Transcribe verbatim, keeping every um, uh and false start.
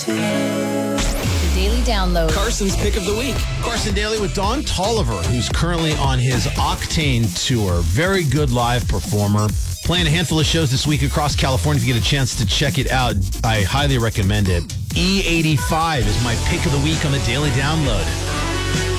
The Daily Download. Carson's Pick of the Week. Carson Daly with Don Tolliver, who's currently on his Octane tour. Very good live performer. Playing a handful of shows this week across California. If you get a chance to check it out, I highly recommend it. E eighty-five is my pick of the week on the Daily Download.